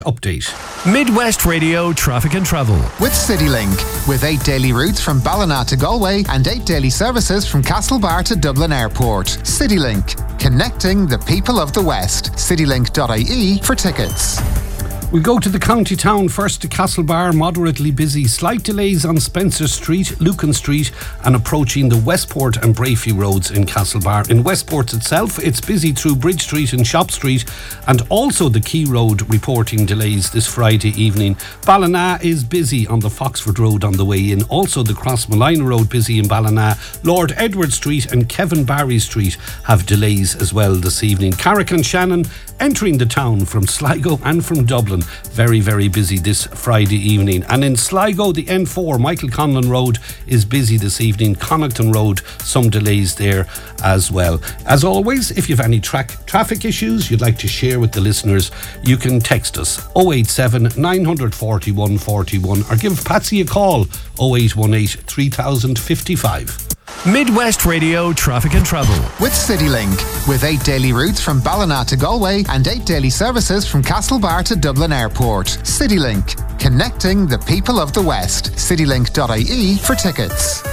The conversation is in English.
Update. Midwest Radio Traffic and Travel. With CityLink. With 8 daily routes from Ballina to Galway and 8 daily services from Castlebar to Dublin Airport. CityLink. Connecting the people of the West. Citylink.ie for tickets. We go to the county town first to Castlebar, moderately busy. Slight delays on Spencer Street, Lucan Street and approaching the Westport and Brafey roads in Castlebar. In Westport itself, it's busy through Bridge Street and Shop Street and also the Key Road reporting delays this Friday evening. Ballina is busy on the Foxford Road on the way in. Also the Crossmolina Road busy in Ballina. Lord Edward Street and Kevin Barry Street have delays as well this evening. Carrick and Shannon entering the town from Sligo and from Dublin. Very, very busy this Friday evening. And in Sligo, the N4, Michael Conlon Road is busy this evening. Connaughton Road, some delays there as well. As always, if you have any traffic issues you'd like to share with the listeners, you can text us 087 941 41 or give Patsy a call 0818 3055. Midwest Radio Traffic and Travel. With CityLink. With 8 daily routes from Ballina to Galway and 8 daily services from Castlebar to Dublin Airport. CityLink. Connecting the people of the West. Citylink.ie for tickets.